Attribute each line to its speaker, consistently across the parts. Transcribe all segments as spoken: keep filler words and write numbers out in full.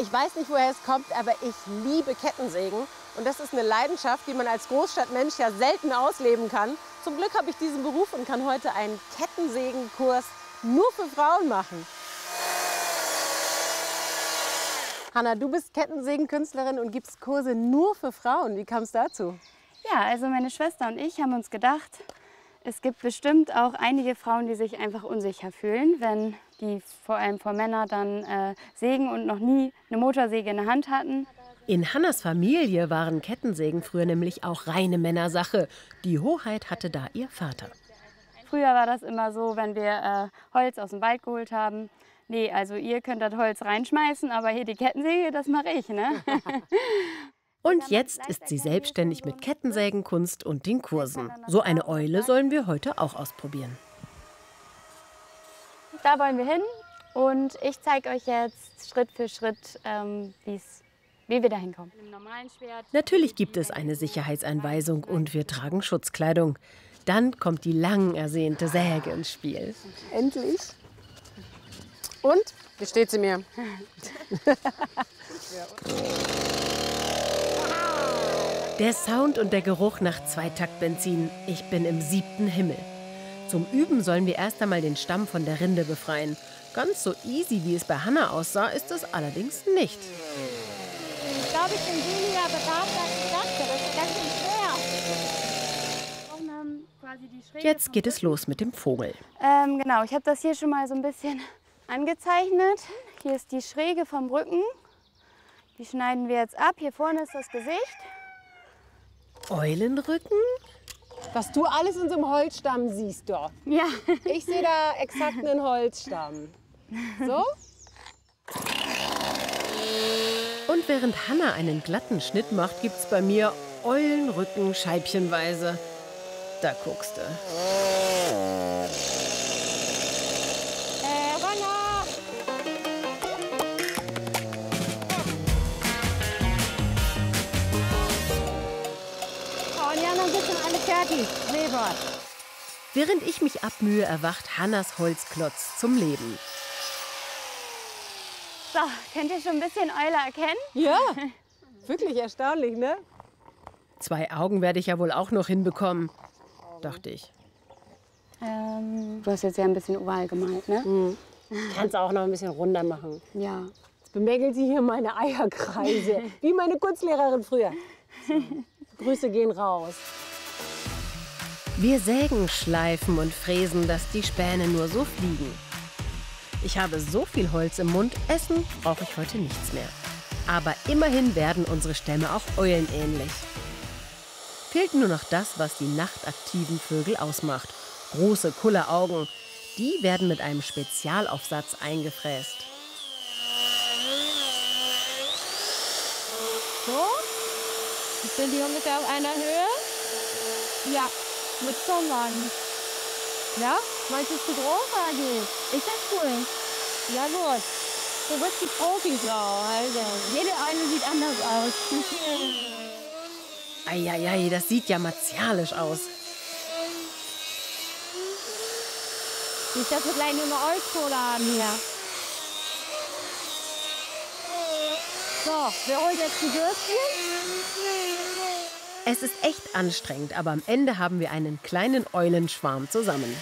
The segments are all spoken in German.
Speaker 1: Ich weiß nicht, woher es kommt, aber ich liebe Kettensägen. Und das ist eine Leidenschaft, die man als Großstadtmensch ja selten ausleben kann. Zum Glück habe ich diesen Beruf und kann heute einen Kettensägenkurs nur für Frauen machen. Hanna, du bist Kettensägenkünstlerin und gibst Kurse nur für Frauen. Wie kam es dazu?
Speaker 2: Ja, also meine Schwester und ich haben uns gedacht, es gibt bestimmt auch einige Frauen, die sich einfach unsicher fühlen, wenn die vor allem vor Männern dann äh, sägen und noch nie eine Motorsäge in der Hand hatten.
Speaker 3: In Hannas Familie waren Kettensägen früher nämlich auch reine Männersache. Die Hoheit hatte da ihr Vater.
Speaker 2: Früher war das immer so, wenn wir äh, Holz aus dem Wald geholt haben. Nee, also ihr könnt das Holz reinschmeißen, aber hier die Kettensäge, das mache ich, ne?
Speaker 3: Und jetzt ist sie selbstständig mit Kettensägenkunst und den Kursen. So eine Eule sollen wir heute auch ausprobieren.
Speaker 2: Da wollen wir hin und ich zeige euch jetzt Schritt für Schritt, ähm, wie's, wie wir da hinkommen.
Speaker 3: Natürlich gibt es eine Sicherheitseinweisung und wir tragen Schutzkleidung. Dann kommt die lang ersehnte Säge ins Spiel.
Speaker 1: Endlich. Und? Wie steht sie mir?
Speaker 3: Der Sound und der Geruch nach Zweitaktbenzin. Ich bin im siebten Himmel. Zum Üben sollen wir erst einmal den Stamm von der Rinde befreien. Ganz so easy, wie es bei Hanna aussah, ist es allerdings nicht.
Speaker 4: Ich glaube, ich bin weniger begabt, als ich dachte. Das ist ganz schwer.
Speaker 3: Jetzt geht es los mit dem Vogel.
Speaker 2: Ähm, genau, ich habe das hier schon mal so ein bisschen angezeichnet. Hier ist die Schräge vom Rücken. Die schneiden wir jetzt ab. Hier vorne ist das Gesicht.
Speaker 3: Eulenrücken?
Speaker 1: Was du alles in so einem Holzstamm siehst, doch.
Speaker 2: Ja.
Speaker 1: Ich sehe da exakt einen Holzstamm. So?
Speaker 3: Und während Hanna einen glatten Schnitt macht, gibt's bei mir Eulenrücken scheibchenweise. Da guckst du.
Speaker 4: Äh, Hanna! Oh, und ja, dann sind schon alle fertig. Weber.
Speaker 3: Während ich mich abmühe, erwacht Hannas Holzklotz zum Leben.
Speaker 2: So, könnt ihr schon ein bisschen Eule erkennen?
Speaker 1: Ja, wirklich erstaunlich, ne?
Speaker 3: Zwei Augen werde ich ja wohl auch noch hinbekommen, dachte ich.
Speaker 2: Ähm, du hast jetzt ja ein bisschen oval gemalt, ne?
Speaker 1: Mhm. Kannst auch noch ein bisschen runder machen.
Speaker 2: Ja.
Speaker 1: Jetzt bemängelt sie hier meine Eierkreise, wie meine Kunstlehrerin früher. So. Grüße gehen raus.
Speaker 3: Wir sägen, schleifen und fräsen, dass die Späne nur so fliegen. Ich habe so viel Holz im Mund, essen brauche ich heute nichts mehr. Aber immerhin werden unsere Stämme auch eulenähnlich. Fehlt nur noch das, was die nachtaktiven Vögel ausmacht. Große Kulleraugen. Die werden mit einem Spezialaufsatz eingefräst.
Speaker 4: So? Sind die ungefähr auf einer Höhe? Ja, mit Zungen. Ja? Meinst du es zu groß oder geht? Ist das cool? Ja gut. Du bist die Profifrau, also. Jede eine sieht anders aus.
Speaker 3: Eieiei, das sieht ja martialisch aus.
Speaker 4: Nicht, dass wir gleich nur eine Holzkohle haben hier. So, wir holen jetzt die Würstchen.
Speaker 3: Es ist echt anstrengend, aber am Ende haben wir einen kleinen Eulenschwarm zusammen.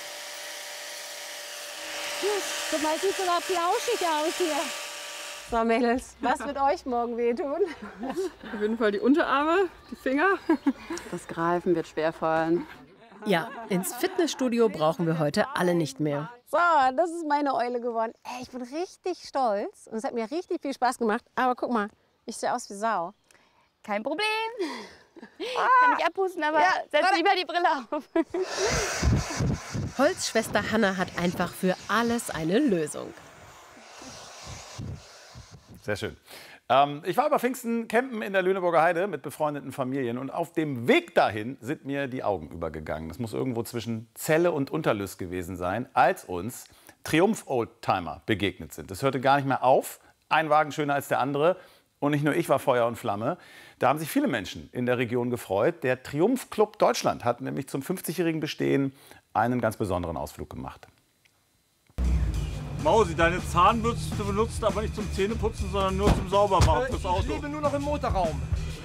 Speaker 4: Guck mal, sieht sogar flauschig aus hier.
Speaker 1: So, Mädels, was wird euch morgen wehtun?
Speaker 5: Auf jeden Fall die Unterarme, die Finger.
Speaker 6: Das Greifen wird schwerfallen.
Speaker 3: Ja, ins Fitnessstudio brauchen wir heute alle nicht mehr.
Speaker 1: So, das ist meine Eule geworden. Ey, ich bin richtig stolz und es hat mir richtig viel Spaß gemacht. Aber guck mal, ich sehe aus wie Sau.
Speaker 2: Kein Problem. Ah. Kann ich abhusten, aber
Speaker 1: ja,
Speaker 2: setz
Speaker 1: warte.
Speaker 2: lieber die Brille auf.
Speaker 3: Holzschwester Hanna hat einfach für alles eine Lösung.
Speaker 7: Sehr schön. Ähm, ich war über Pfingsten campen in der Lüneburger Heide mit befreundeten Familien. Und auf dem Weg dahin sind mir die Augen übergegangen. Das muss irgendwo zwischen Celle und Unterlüß gewesen sein, als uns Triumph-Oldtimer begegnet sind. Das hörte gar nicht mehr auf. Ein Wagen schöner als der andere. Und nicht nur ich war Feuer und Flamme. Da haben sich viele Menschen in der Region gefreut. Der Triumph Club Deutschland hat nämlich zum fünfzigjährigen Bestehen einen ganz besonderen Ausflug gemacht.
Speaker 8: Mausi, deine Zahnbürste benutzt aber nicht zum Zähneputzen, sondern nur zum Saubermachen fürs Auto.
Speaker 9: Ich lebe nur noch im Motorraum.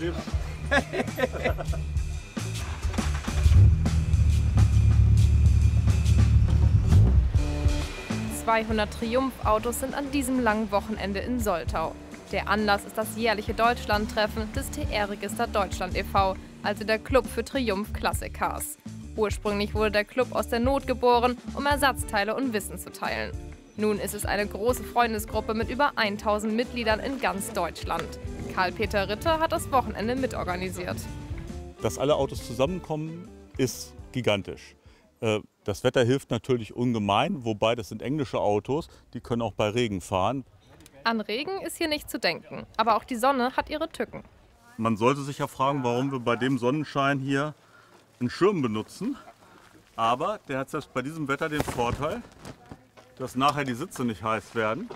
Speaker 10: zweihundert Triumph-Autos sind an diesem langen Wochenende in Soltau. Der Anlass ist das jährliche Deutschlandtreffen des T R-Register Deutschland e V, also der Club für Triumph Classic Cars. Ursprünglich wurde der Club aus der Not geboren, um Ersatzteile und Wissen zu teilen. Nun ist es eine große Freundesgruppe mit über tausend Mitgliedern in ganz Deutschland. Karl-Peter Ritter hat das Wochenende mitorganisiert.
Speaker 8: Dass alle Autos zusammenkommen, ist gigantisch. Das Wetter hilft natürlich ungemein, wobei das sind englische Autos, die können auch bei Regen fahren.
Speaker 10: An Regen ist hier nicht zu denken, aber auch die Sonne hat ihre Tücken.
Speaker 8: Man sollte sich ja fragen, warum wir bei dem Sonnenschein hier einen Schirm benutzen. Aber der hat selbst bei diesem Wetter den Vorteil, dass nachher die Sitze nicht heiß werden.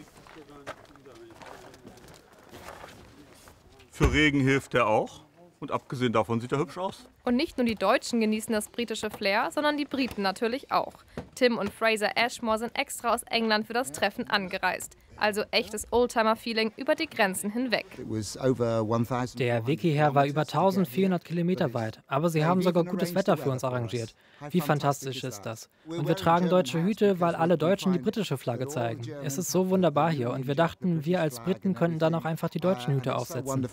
Speaker 8: Für Regen hilft er auch. Und abgesehen davon sieht er hübsch aus.
Speaker 10: Und nicht nur die Deutschen genießen das britische Flair, sondern die Briten natürlich auch. Tim und Fraser Ashmore sind extra aus England für das Treffen angereist. Also echtes Oldtimer-Feeling über die Grenzen hinweg.
Speaker 11: Der Weg hierher war über eintausendvierhundert Kilometer weit, aber sie haben sogar gutes Wetter für uns arrangiert. Wie fantastisch ist das? Und wir tragen deutsche Hüte, weil alle Deutschen die britische Flagge zeigen. Es ist so wunderbar hier und wir dachten, wir als Briten könnten dann auch einfach die deutschen Hüte aufsetzen.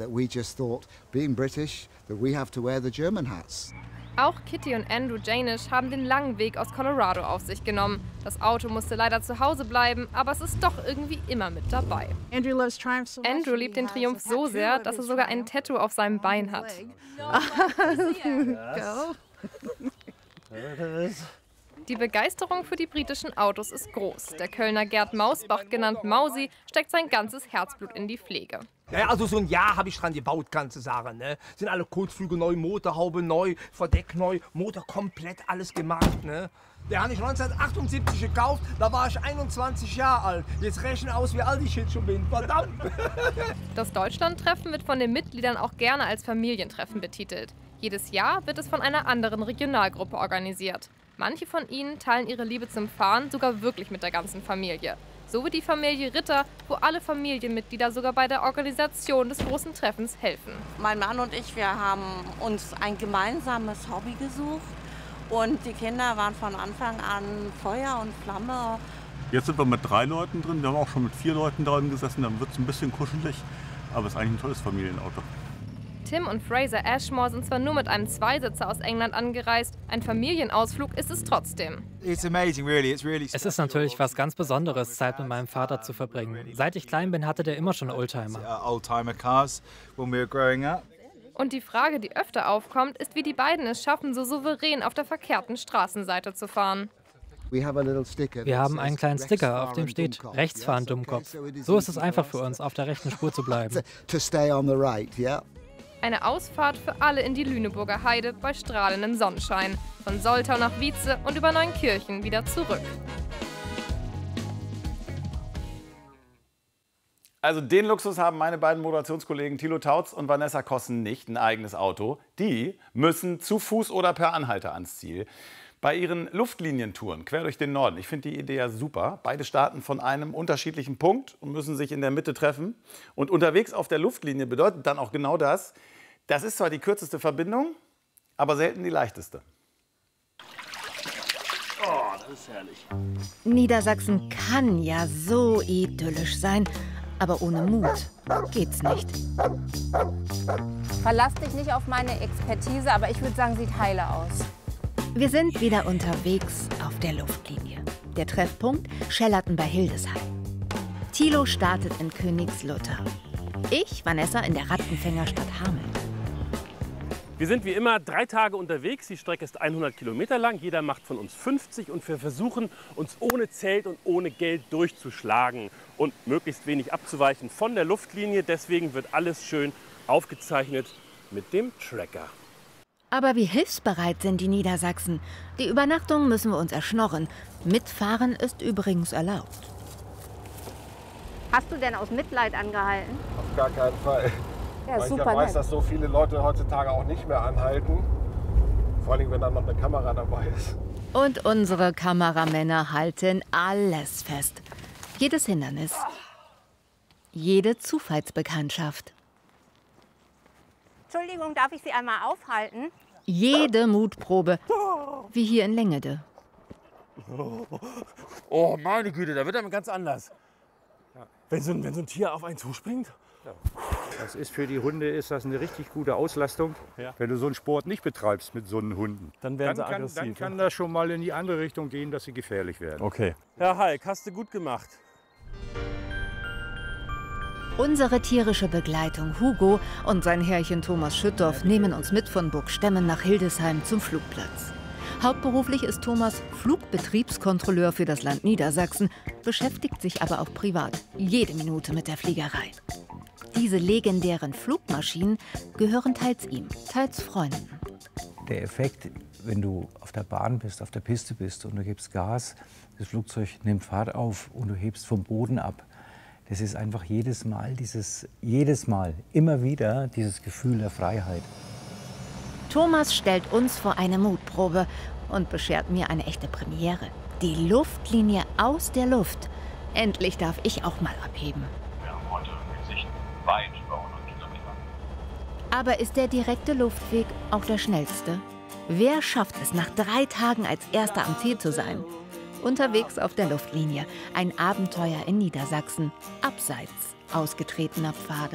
Speaker 10: Auch Kitty und Andrew Janisch haben den langen Weg aus Colorado auf sich genommen. Das Auto musste leider zu Hause bleiben, aber es ist doch irgendwie immer mit dabei. Andrew liebt den Triumph so sehr, dass er sogar ein Tattoo auf seinem Bein hat. Die Begeisterung für die britischen Autos ist groß. Der Kölner Gerd Mausbach, genannt Mausi, steckt sein ganzes Herzblut in die Pflege.
Speaker 9: Ja, also so ein Jahr habe ich dran gebaut, ganze Sache. Ne? Sind alle Kotflügel neu, Motorhaube neu, Verdeck neu, Motor komplett alles gemacht. Ne? Der habe ich neunzehnhundertachtundsiebzig gekauft, da war ich einundzwanzig Jahre alt. Jetzt rechne aus, wie alt ich jetzt schon bin. Verdammt!
Speaker 10: Das Deutschlandtreffen wird von den Mitgliedern auch gerne als Familientreffen betitelt. Jedes Jahr wird es von einer anderen Regionalgruppe organisiert. Manche von ihnen teilen ihre Liebe zum Fahren sogar wirklich mit der ganzen Familie. So wie die Familie Ritter, wo alle Familienmitglieder sogar bei der Organisation des großen Treffens helfen.
Speaker 12: Mein Mann und ich, wir haben uns ein gemeinsames Hobby gesucht und die Kinder waren von Anfang an Feuer und Flamme.
Speaker 8: Jetzt sind wir mit drei Leuten drin, wir haben auch schon mit vier Leuten drin gesessen, dann wird es ein bisschen kuschelig, aber es ist eigentlich ein tolles Familienauto.
Speaker 10: Tim und Fraser Ashmore sind zwar nur mit einem Zweisitzer aus England angereist, ein Familienausflug ist es trotzdem.
Speaker 11: Es ist natürlich was ganz Besonderes, Zeit mit meinem Vater zu verbringen. Seit ich klein bin, hatte der immer schon Oldtimer.
Speaker 10: Und die Frage, die öfter aufkommt, ist, wie die beiden es schaffen, so souverän auf der verkehrten Straßenseite zu fahren.
Speaker 11: Wir haben einen kleinen Sticker, auf dem steht, rechts fahren, Dummkopf. So ist es einfach für uns, auf der rechten Spur zu bleiben.
Speaker 10: Eine Ausfahrt für alle in die Lüneburger Heide bei strahlendem Sonnenschein. Von Soltau nach Wietze und über Neunkirchen wieder zurück.
Speaker 7: Also den Luxus haben meine beiden Moderationskollegen Thilo Tautz und Vanessa Kossen nicht, ein eigenes Auto. Die müssen zu Fuß oder per Anhalter ans Ziel. Bei ihren Luftlinientouren quer durch den Norden, ich finde die Idee ja super. Beide starten von einem unterschiedlichen Punkt und müssen sich in der Mitte treffen. Und unterwegs auf der Luftlinie bedeutet dann auch genau das. Das ist zwar die kürzeste Verbindung, aber selten die leichteste.
Speaker 13: Oh, das ist herrlich.
Speaker 14: Niedersachsen kann ja so idyllisch sein, aber ohne Mut geht's nicht.
Speaker 15: Verlass dich nicht auf meine Expertise, aber ich würde sagen, sieht heile aus.
Speaker 14: Wir sind wieder unterwegs auf der Luftlinie. Der Treffpunkt Schellerten bei Hildesheim. Thilo startet in Königslutter. Ich, Vanessa, in der Rattenfängerstadt Hameln.
Speaker 13: Wir sind wie immer drei Tage unterwegs. Die Strecke ist hundert Kilometer lang. Jeder macht von uns fünfzig und wir versuchen, uns ohne Zelt und ohne Geld durchzuschlagen und möglichst wenig abzuweichen von der Luftlinie. Deswegen wird alles schön aufgezeichnet mit dem Tracker.
Speaker 14: Aber wie hilfsbereit sind die Niedersachsen? Die Übernachtung müssen wir uns erschnorren. Mitfahren ist übrigens erlaubt.
Speaker 15: Hast du denn aus Mitleid angehalten?
Speaker 16: Auf gar keinen Fall.
Speaker 15: Ja,
Speaker 16: Weil
Speaker 15: super
Speaker 16: ich ja weiß,
Speaker 15: nett.
Speaker 16: dass so viele Leute heutzutage auch nicht mehr anhalten. Vor allem, wenn dann noch eine Kamera dabei ist.
Speaker 14: Und unsere Kameramänner halten alles fest. Jedes Hindernis, jede Zufallsbekanntschaft.
Speaker 15: Entschuldigung, darf ich Sie einmal aufhalten?
Speaker 14: Jede Mutprobe, wie hier in Längede.
Speaker 13: Oh, meine Güte, da wird er ganz anders. Wenn so, ein, wenn so ein Tier auf einen zuspringt.
Speaker 16: Das ist für die Hunde ist das eine richtig gute Auslastung. Ja. Wenn du so einen Sport nicht betreibst mit so einen Hunden,
Speaker 13: dann werden sie
Speaker 16: dann kann,
Speaker 13: aggressiv.
Speaker 16: Dann kann das schon mal in die andere Richtung gehen, dass sie gefährlich werden.
Speaker 13: Okay. Herr Heik, hast du gut gemacht.
Speaker 14: Unsere tierische Begleitung Hugo und sein Herrchen Thomas Schüttorf nehmen uns mit von Burgstemmen nach Hildesheim zum Flugplatz. Hauptberuflich ist Thomas Flugbetriebskontrolleur für das Land Niedersachsen, beschäftigt sich aber auch privat jede Minute mit der Fliegerei. Diese legendären Flugmaschinen gehören teils ihm, teils Freunden.
Speaker 17: Der Effekt, wenn du auf der Bahn bist, auf der Piste bist und du gibst Gas, das Flugzeug nimmt Fahrt auf und du hebst vom Boden ab. Das ist einfach jedes Mal, dieses, jedes Mal, immer wieder dieses Gefühl der Freiheit.
Speaker 14: Thomas stellt uns vor eine Mutprobe und beschert mir eine echte Premiere. Die Luftlinie aus der Luft. Endlich darf ich auch mal abheben.
Speaker 18: Wir haben heute Sicht weit über hundert Kilometer.
Speaker 14: Aber ist der direkte Luftweg auch der schnellste? Wer schafft es, nach drei Tagen als Erster am Ziel zu sein? Unterwegs auf der Luftlinie. Ein Abenteuer in Niedersachsen, abseits ausgetretener Pfade.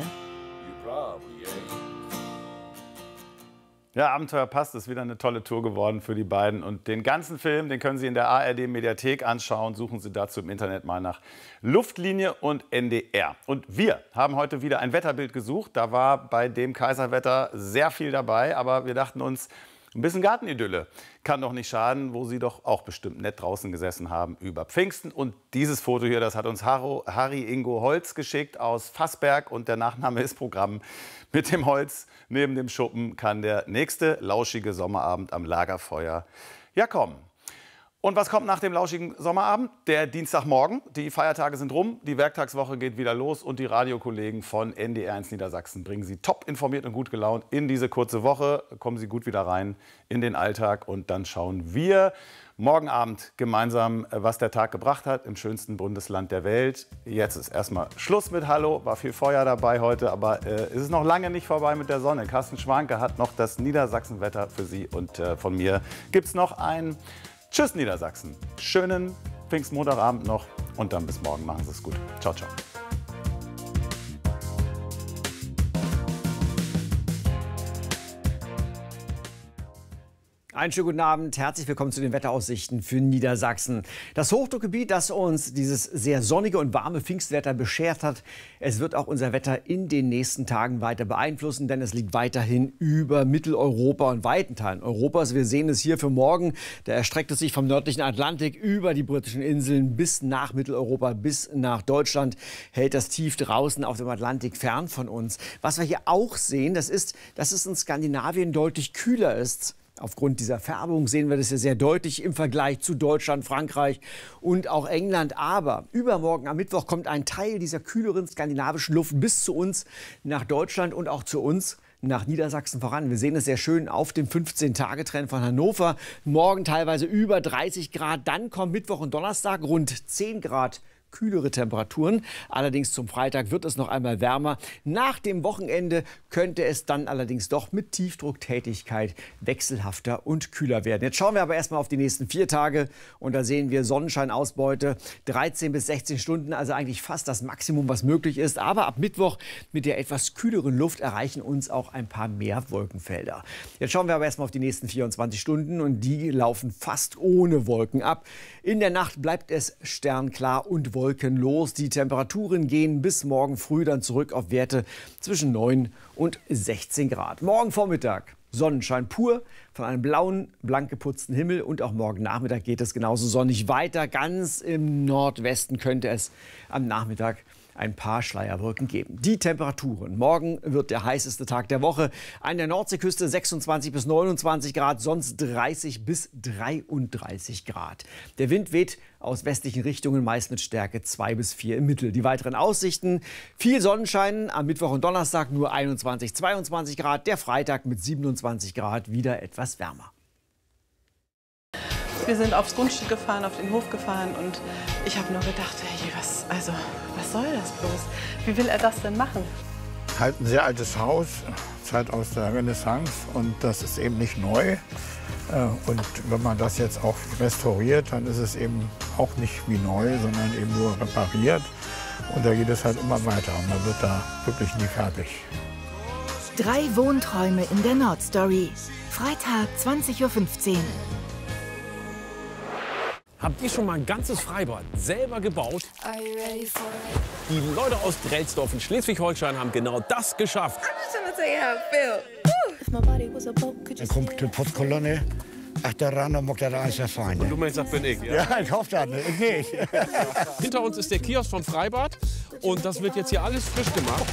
Speaker 7: Ja, Abenteuer passt, ist wieder eine tolle Tour geworden für die beiden. Und den ganzen Film, den können Sie in der A R D-Mediathek anschauen. Suchen Sie dazu im Internet mal nach Luftlinie und N D R. Und wir haben heute wieder ein Wetterbild gesucht. Da war bei dem Kaiserwetter sehr viel dabei. Aber wir dachten uns, ein bisschen Gartenidylle kann doch nicht schaden, wo Sie doch auch bestimmt nett draußen gesessen haben über Pfingsten. Und dieses Foto hier, das hat uns Harry Ingo Holz geschickt aus Fassberg. Und der Nachname ist Programm. Mit dem Holz neben dem Schuppen kann der nächste lauschige Sommerabend am Lagerfeuer ja kommen. Und was kommt nach dem lauschigen Sommerabend? Der Dienstagmorgen. Die Feiertage sind rum, die Werktagswoche geht wieder los und die Radiokollegen von N D R eins Niedersachsen bringen Sie top informiert und gut gelaunt in diese kurze Woche. Kommen Sie gut wieder rein in den Alltag und dann schauen wir morgen Abend gemeinsam, was der Tag gebracht hat im schönsten Bundesland der Welt. Jetzt ist erstmal Schluss mit Hallo, war viel Feuer dabei heute, aber äh, es ist noch lange nicht vorbei mit der Sonne. Carsten Schwanke hat noch das Niedersachsenwetter für Sie und äh, von mir gibt es noch ein Tschüss Niedersachsen. Schönen Pfingstmontagabend noch und dann bis morgen. Machen Sie es gut. Ciao, ciao.
Speaker 19: Einen schönen guten Abend, herzlich willkommen zu den Wetteraussichten für Niedersachsen. Das Hochdruckgebiet, das uns dieses sehr sonnige und warme Pfingstwetter beschert hat, es wird auch unser Wetter in den nächsten Tagen weiter beeinflussen, denn es liegt weiterhin über Mitteleuropa und weiten Teilen Europas. Wir sehen es hier für morgen, da erstreckt es sich vom nördlichen Atlantik über die britischen Inseln bis nach Mitteleuropa, bis nach Deutschland, hält das Tief draußen auf dem Atlantik fern von uns. Was wir hier auch sehen, das ist, dass es in Skandinavien deutlich kühler ist. Aufgrund dieser Färbung sehen wir das ja sehr deutlich im Vergleich zu Deutschland, Frankreich und auch England. Aber übermorgen am Mittwoch kommt ein Teil dieser kühleren skandinavischen Luft bis zu uns nach Deutschland und auch zu uns nach Niedersachsen voran. Wir sehen es sehr schön auf dem fünfzehn-Tage-Trend von Hannover. Morgen teilweise über dreißig Grad. Dann kommt Mittwoch und Donnerstag rund zehn Grad. Kühlere Temperaturen. Allerdings zum Freitag wird es noch einmal wärmer. Nach dem Wochenende könnte es dann allerdings doch mit Tiefdrucktätigkeit wechselhafter und kühler werden. Jetzt schauen wir aber erstmal auf die nächsten vier Tage und da sehen wir Sonnenscheinausbeute dreizehn bis sechzehn Stunden, also eigentlich fast das Maximum, was möglich ist. Aber ab Mittwoch mit der etwas kühleren Luft erreichen uns auch ein paar mehr Wolkenfelder. Jetzt schauen wir aber erstmal auf die nächsten vierundzwanzig Stunden und die laufen fast ohne Wolken ab. In der Nacht bleibt es sternklar und wolkenlos. Wolkenlos. Die Temperaturen gehen bis morgen früh dann zurück auf Werte zwischen neun und sechzehn Grad. Morgen Vormittag Sonnenschein pur von einem blauen, blank geputzten Himmel und auch morgen Nachmittag geht es genauso sonnig weiter. Ganz im Nordwesten könnte es am Nachmittag ein paar Schleierwolken geben. Die Temperaturen. Morgen wird der heißeste Tag der Woche. An der Nordseeküste sechsundzwanzig bis neunundzwanzig Grad, sonst dreißig bis dreiunddreißig Grad. Der Wind weht aus westlichen Richtungen, meist mit Stärke zwei bis vier im Mittel. Die weiteren Aussichten: viel Sonnenschein, am Mittwoch und Donnerstag nur einundzwanzig, zweiundzwanzig Grad. Der Freitag mit siebenundzwanzig Grad wieder etwas wärmer.
Speaker 20: Wir sind aufs Grundstück gefahren, auf den Hof gefahren und ich habe nur gedacht, hey, was, also, was soll das bloß? Wie will er das denn machen?
Speaker 21: Halt ein sehr altes Haus, Zeit aus der Renaissance und das ist eben nicht neu. Und wenn man das jetzt auch restauriert, dann ist es eben auch nicht wie neu, sondern eben nur repariert. Und da geht es halt immer weiter und man wird da wirklich nie fertig.
Speaker 14: Drei Wohnträume in der Nordstory. Freitag, zwanzig Uhr fünfzehn.
Speaker 22: Habt ihr schon mal ein ganzes Freibad selber gebaut? Die Leute aus Drelsdorf in Schleswig-Holstein haben genau das geschafft.
Speaker 21: Dann kommt die Putzkolonne. Ach, der Rand mag der alles fein.
Speaker 22: Und du meinst, das bin ich, ja?
Speaker 21: Ja, ich hoffe das nicht. Ich nicht.
Speaker 22: Hinter uns ist der Kiosk von Freibad und das wird jetzt hier alles frisch gemacht.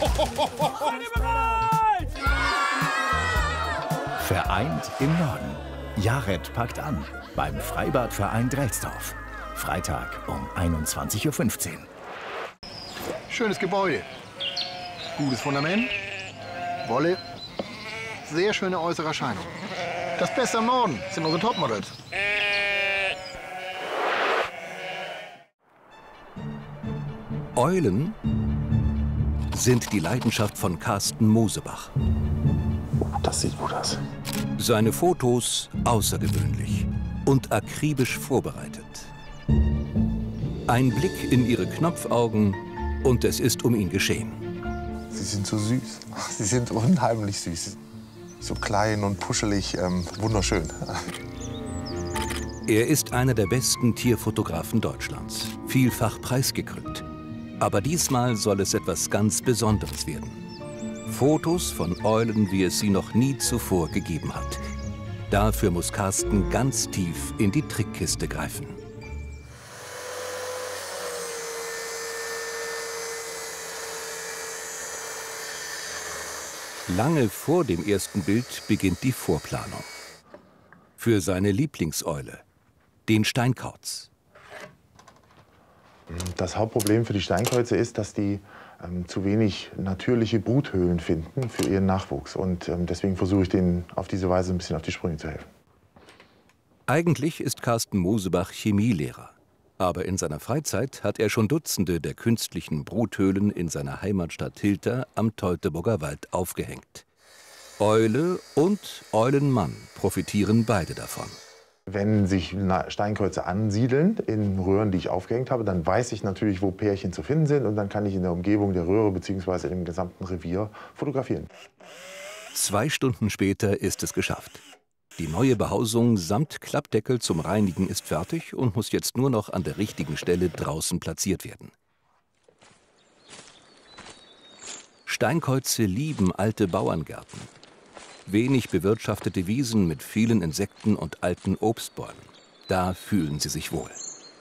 Speaker 23: Vereint im Norden. Jared packt an beim Freibadverein Drelsdorf. Freitag um einundzwanzig Uhr fünfzehn.
Speaker 24: Schönes Gebäude. Gutes Fundament. Wolle. Sehr schöne äußere Erscheinung. Das Beste am Norden sind unsere Topmodels.
Speaker 23: Eulen sind die Leidenschaft von Carsten Mosebach.
Speaker 25: Das sieht gut aus.
Speaker 23: Seine Fotos außergewöhnlich und akribisch vorbereitet. Ein Blick in ihre Knopfaugen und es ist um ihn geschehen.
Speaker 25: Sie sind so süß. Sie sind unheimlich süß. So klein und puschelig, ähm, wunderschön.
Speaker 23: Er ist einer der besten Tierfotografen Deutschlands, vielfach preisgekrönt. Aber diesmal soll es etwas ganz Besonderes werden. Fotos von Eulen, wie es sie noch nie zuvor gegeben hat. Dafür muss Carsten ganz tief in die Trickkiste greifen. Lange vor dem ersten Bild beginnt die Vorplanung. Für seine Lieblingseule, den Steinkauz.
Speaker 25: Das Hauptproblem für die Steinkäuze ist, dass die ähm, zu wenig natürliche Bruthöhlen finden für ihren Nachwuchs. Und ähm, deswegen versuche ich denen auf diese Weise ein bisschen auf die Sprünge zu helfen.
Speaker 23: Eigentlich ist Carsten Mosebach Chemielehrer. Aber in seiner Freizeit hat er schon Dutzende der künstlichen Bruthöhlen in seiner Heimatstadt Hilter am Teutoburger Wald aufgehängt. Eule und Eulenmann profitieren beide davon.
Speaker 25: Wenn sich Steinkäuze ansiedeln in Röhren, die ich aufgehängt habe, dann weiß ich natürlich, wo Pärchen zu finden sind. Und dann kann ich in der Umgebung der Röhre bzw. im gesamten Revier fotografieren.
Speaker 23: Zwei Stunden später ist es geschafft. Die neue Behausung samt Klappdeckel zum Reinigen ist fertig und muss jetzt nur noch an der richtigen Stelle draußen platziert werden. Steinkäuze lieben alte Bauerngärten. Wenig bewirtschaftete Wiesen mit vielen Insekten und alten Obstbäumen. Da fühlen sie sich wohl.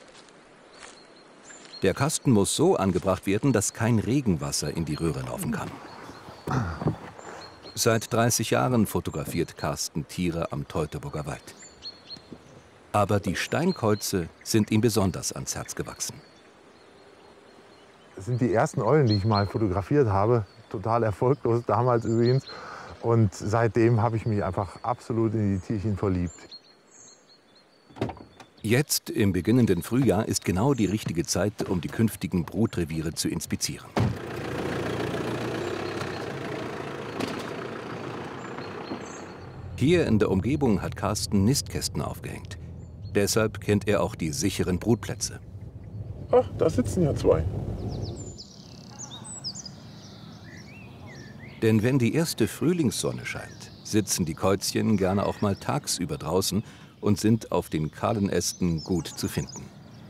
Speaker 23: Der Kasten muss so angebracht werden, dass kein Regenwasser in die Röhre laufen kann. Seit dreißig Jahren fotografiert Carsten Tiere am Teutoburger Wald. Aber die Steinkäuze sind ihm besonders ans Herz gewachsen.
Speaker 25: Das sind die ersten Eulen, die ich mal fotografiert habe. Total erfolglos, damals übrigens. Und seitdem habe ich mich einfach absolut in die Tierchen verliebt.
Speaker 23: Jetzt, im beginnenden Frühjahr, ist genau die richtige Zeit, um die künftigen Brutreviere zu inspizieren. Hier in der Umgebung hat Carsten Nistkästen aufgehängt. Deshalb kennt er auch die sicheren Brutplätze.
Speaker 25: Ach, da sitzen ja zwei.
Speaker 23: Denn wenn die erste Frühlingssonne scheint, sitzen die Käuzchen gerne auch mal tagsüber draußen und sind auf den kahlen Ästen gut zu finden.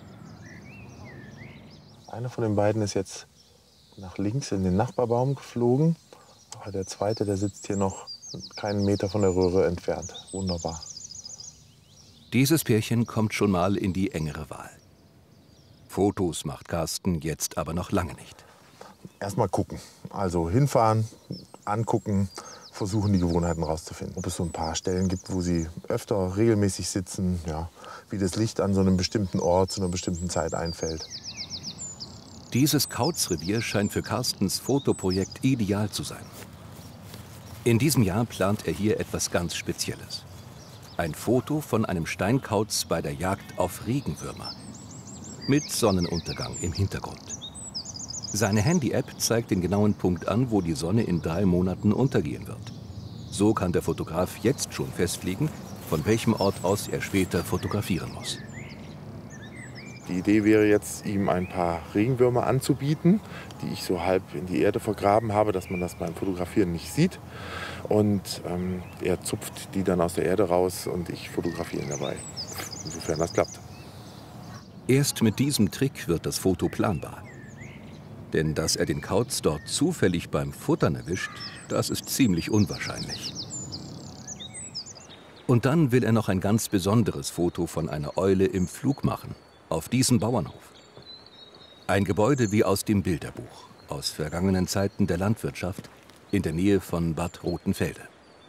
Speaker 25: Einer von den beiden ist jetzt nach links in den Nachbarbaum geflogen. Aber der zweite, der sitzt hier noch keinen Meter von der Röhre entfernt. Wunderbar.
Speaker 23: Dieses Pärchen kommt schon mal in die engere Wahl. Fotos macht Carsten jetzt aber noch lange nicht.
Speaker 25: Erst mal gucken. Also hinfahren, angucken, versuchen die Gewohnheiten rauszufinden. Ob es so ein paar Stellen gibt, wo sie öfter regelmäßig sitzen, ja, wie das Licht an so einem bestimmten Ort zu einer bestimmten Zeit einfällt.
Speaker 23: Dieses Kauzrevier scheint für Carstens Fotoprojekt ideal zu sein. In diesem Jahr plant er hier etwas ganz Spezielles. Ein Foto von einem Steinkauz bei der Jagd auf Regenwürmer. Mit Sonnenuntergang im Hintergrund. Seine Handy-App zeigt den genauen Punkt an, wo die Sonne in drei Monaten untergehen wird. So kann der Fotograf jetzt schon festlegen, von welchem Ort aus er später fotografieren muss.
Speaker 25: Die Idee wäre jetzt, ihm ein paar Regenwürmer anzubieten, die ich so halb in die Erde vergraben habe, dass man das beim Fotografieren nicht sieht. Und ähm, er zupft die dann aus der Erde raus und ich fotografiere ihn dabei, insofern das klappt.
Speaker 23: Erst mit diesem Trick wird das Foto planbar. Denn dass er den Kauz dort zufällig beim Futtern erwischt, das ist ziemlich unwahrscheinlich. Und dann will er noch ein ganz besonderes Foto von einer Eule im Flug machen. Auf diesem Bauernhof. Ein Gebäude wie aus dem Bilderbuch, aus vergangenen Zeiten der Landwirtschaft, in der Nähe von Bad Rotenfelde.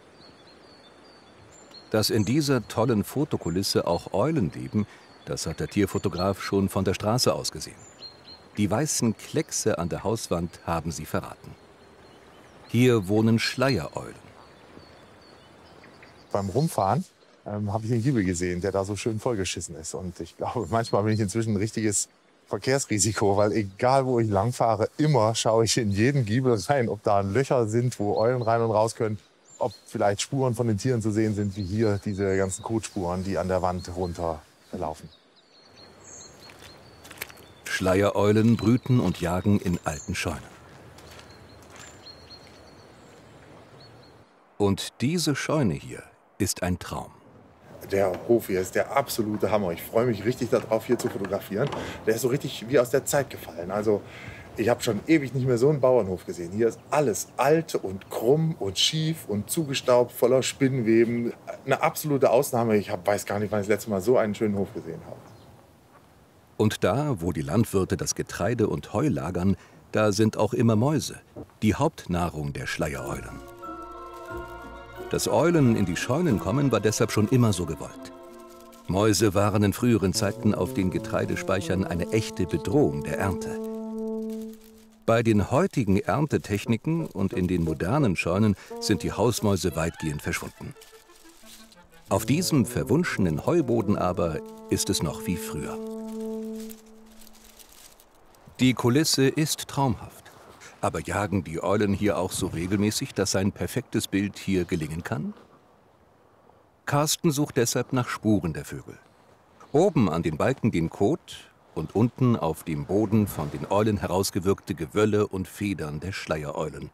Speaker 23: Dass in dieser tollen Fotokulisse auch Eulen leben, das hat der Tierfotograf schon von der Straße aus gesehen. Die weißen Kleckse an der Hauswand haben sie verraten. Hier wohnen Schleiereulen.
Speaker 25: Beim Rumfahren ähm, habe ich den Giebel gesehen, der da so schön vollgeschissen ist. Und ich glaube, manchmal bin ich inzwischen ein richtiges Verkehrsrisiko, weil egal wo ich langfahre, immer schaue ich in jeden Giebel rein, ob da Löcher sind, wo Eulen rein und raus können, ob vielleicht Spuren von den Tieren zu sehen sind, wie hier diese ganzen Kotspuren, die an der Wand runterlaufen.
Speaker 23: Schleiereulen brüten und jagen in alten Scheunen. Und diese Scheune hier ist ein Traum.
Speaker 25: Der Hof hier ist der absolute Hammer. Ich freue mich richtig darauf, hier zu fotografieren. Der ist so richtig wie aus der Zeit gefallen. Also ich habe schon ewig nicht mehr so einen Bauernhof gesehen. Hier ist alles alt und krumm und schief und zugestaubt, voller Spinnweben. Eine absolute Ausnahme. Ich hab, weiß gar nicht, wann ich das letzte Mal so einen schönen Hof gesehen habe.
Speaker 23: Und da, wo die Landwirte das Getreide und Heu lagern, da sind auch immer Mäuse, die Hauptnahrung der Schleiereulen. Dass Eulen in die Scheunen kommen, war deshalb schon immer so gewollt. Mäuse waren in früheren Zeiten auf den Getreidespeichern eine echte Bedrohung der Ernte. Bei den heutigen Erntetechniken und in den modernen Scheunen sind die Hausmäuse weitgehend verschwunden. Auf diesem verwunschenen Heuboden aber ist es noch wie früher. Die Kulisse ist traumhaft. Aber jagen die Eulen hier auch so regelmäßig, dass ein perfektes Bild hier gelingen kann? Carsten sucht deshalb nach Spuren der Vögel. Oben an den Balken den Kot und unten auf dem Boden von den Eulen herausgewirkte Gewölle und Federn der Schleiereulen.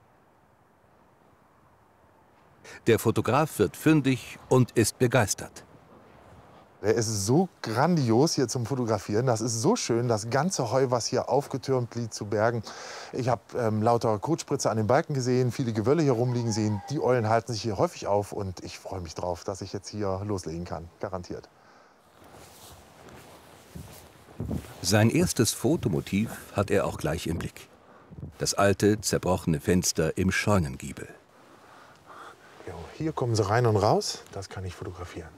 Speaker 23: Der Fotograf wird fündig und ist begeistert.
Speaker 25: Der ist so grandios hier zum Fotografieren. Das ist so schön, das ganze Heu, was hier aufgetürmt liegt zu bergen. Ich habe ähm, lauter Kotspritze an den Balken gesehen, viele Gewölle hier rumliegen sehen. Die Eulen halten sich hier häufig auf und ich freue mich drauf, dass ich jetzt hier loslegen kann. Garantiert.
Speaker 23: Sein erstes Fotomotiv hat er auch gleich im Blick. Das alte, zerbrochene Fenster im Scheunengiebel.
Speaker 25: Jo, hier kommen sie rein und raus. Das kann ich fotografieren.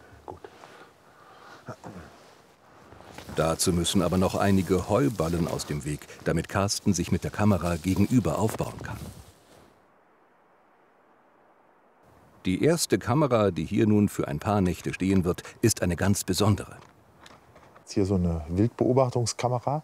Speaker 23: Dazu müssen aber noch einige Heuballen aus dem Weg, damit Carsten sich mit der Kamera gegenüber aufbauen kann. Die erste Kamera, die hier nun für ein paar Nächte stehen wird, ist eine ganz besondere.
Speaker 25: Hier so eine Wildbeobachtungskamera.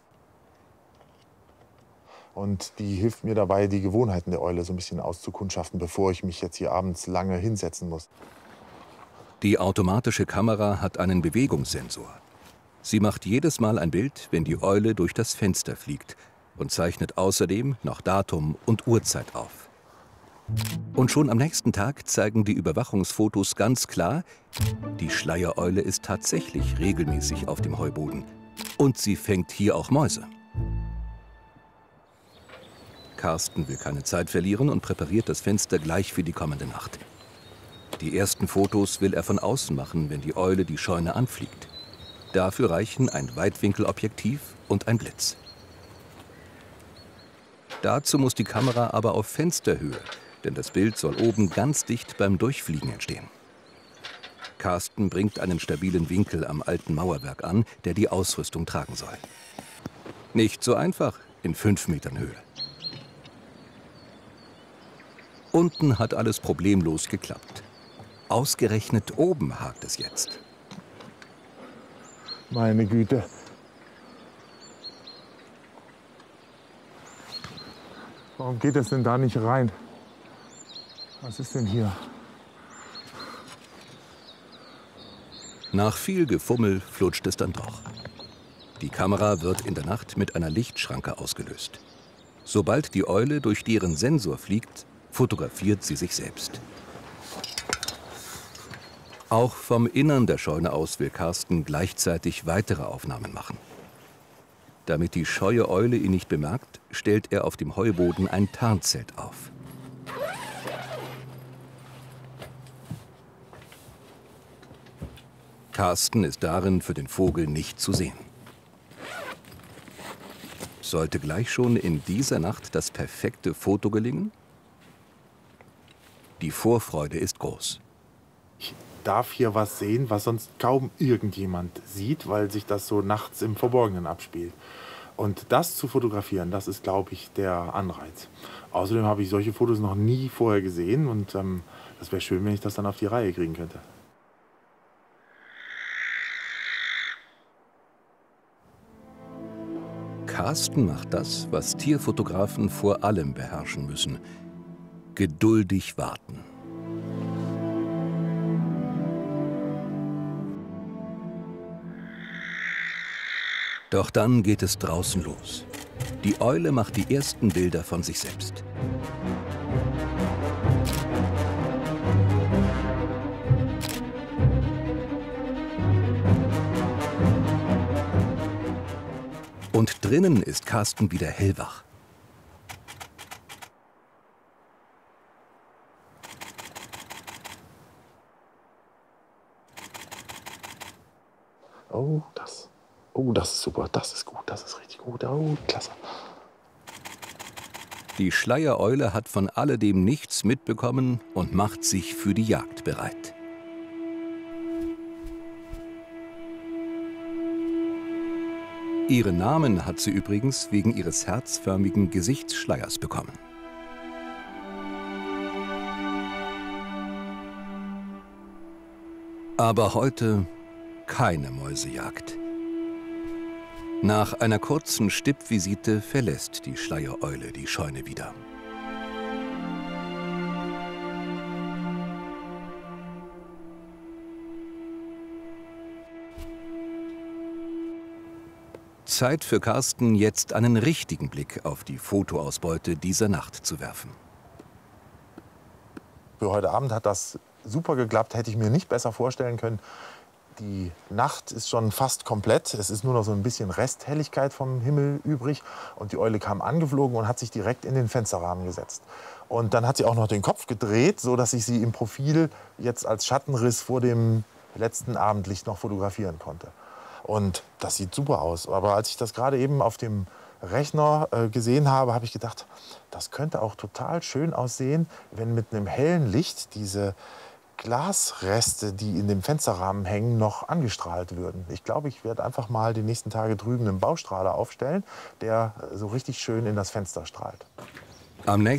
Speaker 25: Und die hilft mir dabei, die Gewohnheiten der Eule so ein bisschen auszukundschaften, bevor ich mich jetzt hier abends lange hinsetzen muss.
Speaker 23: Die automatische Kamera hat einen Bewegungssensor. Sie macht jedes Mal ein Bild, wenn die Eule durch das Fenster fliegt und zeichnet außerdem noch Datum und Uhrzeit auf. Und schon am nächsten Tag zeigen die Überwachungsfotos ganz klar, die Schleiereule ist tatsächlich regelmäßig auf dem Heuboden. Und sie fängt hier auch Mäuse. Carsten will keine Zeit verlieren und präpariert das Fenster gleich für die kommende Nacht. Die ersten Fotos will er von außen machen, wenn die Eule die Scheune anfliegt. Dafür reichen ein Weitwinkelobjektiv und ein Blitz. Dazu muss die Kamera aber auf Fensterhöhe, denn das Bild soll oben ganz dicht beim Durchfliegen entstehen. Carsten bringt einen stabilen Winkel am alten Mauerwerk an, der die Ausrüstung tragen soll. Nicht so einfach in fünf Metern Höhe. Unten hat alles problemlos geklappt. Ausgerechnet oben hakt es jetzt.
Speaker 25: Meine Güte. Warum geht es denn da nicht rein? Was ist denn hier?
Speaker 23: Nach viel Gefummel flutscht es dann doch. Die Kamera wird in der Nacht mit einer Lichtschranke ausgelöst. Sobald die Eule durch deren Sensor fliegt, fotografiert sie sich selbst. Auch vom Innern der Scheune aus will Carsten gleichzeitig weitere Aufnahmen machen. Damit die scheue Eule ihn nicht bemerkt, stellt er auf dem Heuboden ein Tarnzelt auf. Carsten ist darin für den Vogel nicht zu sehen. Sollte gleich schon in dieser Nacht das perfekte Foto gelingen? Die Vorfreude ist groß.
Speaker 25: Ich darf hier was sehen, was sonst kaum irgendjemand sieht, weil sich das so nachts im Verborgenen abspielt. Und das zu fotografieren, das ist, glaube ich, der Anreiz. Außerdem habe ich solche Fotos noch nie vorher gesehen und ähm, das wäre schön, wenn ich das dann auf die Reihe kriegen könnte.
Speaker 23: Carsten macht das, was Tierfotografen vor allem beherrschen müssen: geduldig warten. Doch dann geht es draußen los. Die Eule macht die ersten Bilder von sich selbst. Und drinnen ist Carsten wieder hellwach.
Speaker 25: Oh, das. Oh, das ist super. Das ist gut. Das ist richtig gut. Oh, klasse.
Speaker 23: Die Schleiereule hat von alledem nichts mitbekommen und macht sich für die Jagd bereit. Ihren Namen hat sie übrigens wegen ihres herzförmigen Gesichtsschleiers bekommen. Aber heute keine Mäusejagd. Nach einer kurzen Stippvisite verlässt die Schleiereule die Scheune wieder. Zeit für Carsten, jetzt einen richtigen Blick auf die Fotoausbeute dieser Nacht zu werfen.
Speaker 25: Für heute Abend hat das super geklappt, hätte ich mir nicht besser vorstellen können. Die Nacht ist schon fast komplett. Es ist nur noch so ein bisschen Resthelligkeit vom Himmel übrig. Und die Eule kam angeflogen und hat sich direkt in den Fensterrahmen gesetzt. Und dann hat sie auch noch den Kopf gedreht, so dass ich sie im Profil jetzt als Schattenriss vor dem letzten Abendlicht noch fotografieren konnte. Und das sieht super aus. Aber als ich das gerade eben auf dem Rechner äh, gesehen habe, habe ich gedacht, das könnte auch total schön aussehen, wenn mit einem hellen Licht diese Glasreste, die in dem Fensterrahmen hängen, noch angestrahlt würden. Ich glaube, ich werde einfach mal die nächsten Tage drüben einen Baustrahler aufstellen, der so richtig schön in das Fenster strahlt.
Speaker 23: Am nächsten